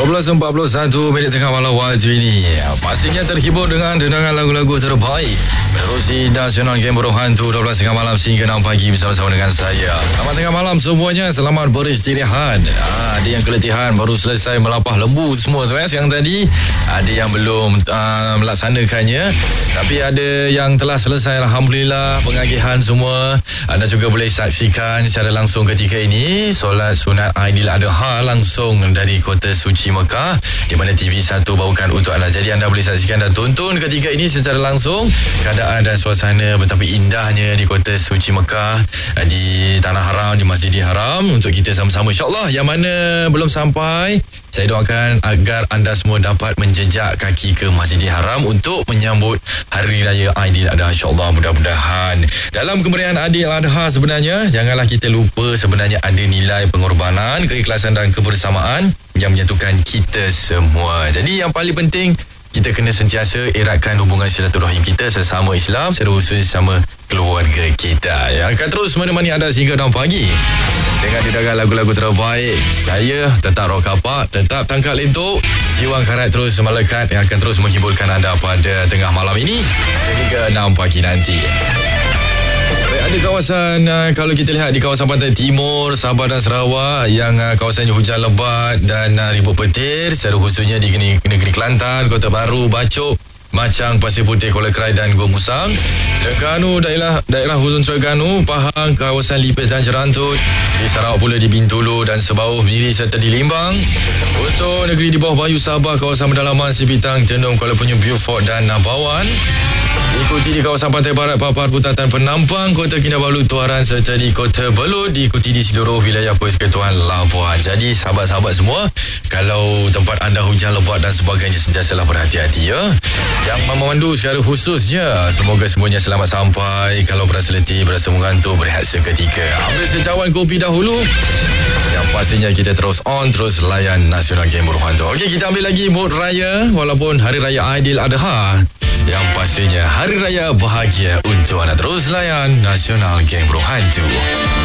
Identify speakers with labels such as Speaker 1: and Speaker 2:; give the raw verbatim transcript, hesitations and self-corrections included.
Speaker 1: belas empat puluh satu minit tengah malam waktu ini. Pastinya terhibur dengan dendangan lagu-lagu terbaik menerusi Nasional Game Burung Hantu dua belas tengah malam sehingga enam pagi bersama-sama dengan saya. Selamat tengah malam semuanya. Selamat beristirahat. Ah, ada yang keletihan baru selesai melapah lembu semua tu eh, siang tadi. Ada yang belum uh, melaksanakannya, tapi ada yang telah selesai, alhamdulillah. Pengagihan semua anda juga boleh saksikan secara langsung ketika ini solat sunat Aidiladha langsung dari Kota Suci Mekah, di mana T V satu bawakan untuk anda. Jadi anda boleh saksikan dan tonton ketika ini secara langsung keadaan dan suasana betapa indahnya di Kota Suci Mekah, di Tanah Haram, di Masjidil Haram, untuk kita sama-sama insya-Allah. Yang mana belum sampai, saya doakan agar anda semua dapat menjejak kaki ke Masjidil Haram untuk menyambut Hari Raya Aidiladha, insya-Allah. Mudah-mudahan dalam kemeriahan Aidiladha sebenarnya janganlah kita lupa sebenarnya ada nilai pengorbanan, keikhlasan dan kebersamaan yang menyatukan kita semua. Jadi yang paling penting, kita kena sentiasa eratkan hubungan silaturahim kita sesama Islam, secara khusus sama keluarga kita, yang akan terus menemani anda sehingga enam pagi dengan didagang lagu-lagu terbaik. Saya tetap rock kapak, tetap tangkap lentuk, jiwa karat terus melekat, yang akan terus menghiburkan anda pada tengah malam ini sehingga enam pagi nanti. Ada kawasan, uh, kalau kita lihat di kawasan pantai timur Sabah dan Sarawak yang uh, kawasannya hujan lebat dan uh, ribut petir, secara khususnya di negeri, negeri Kelantan, Kota Baru, Bacok, Macang, Pasir Putih, Kuala Kerai dan Gua Musang, Terengganu, daerah daerah hujung Terengganu, Pahang, kawasan Lipis dan Cerantut, di Sarawak pula di Bintulu dan Sebauh Miri serta di Limbang. Untuk negeri di bawah Bayu Sabah, kawasan pedalaman Sipitang, Tenung, Kuala Penyu, Beaufort dan Nabawan. Diikuti di kawasan Pantai Barat, Papar, Putatan, Penampang, Kota Kinabalu, Tuaran serta di Kota Belud. Diikuti di seluruh wilayah Persekutuan Labuan. Jadi sahabat-sahabat semua, kalau tempat anda hujan lebat dan sebagainya, sentiasalah berhati-hati ya. Yang memandu secara khususnya, semoga semuanya selamat sampai. Kalau berasa letih, berasa mengantuk, berehat seketika, ambil secawan kopi dahulu. Yang pastinya kita terus on, terus layan Nasional Game Burung Hantu. Okey, kita ambil lagi mood raya walaupun Hari Raya Aidiladha. Yang pastinya Hari Raya bahagia untuk anda. Terus layan Nasional Game Burung Hantu.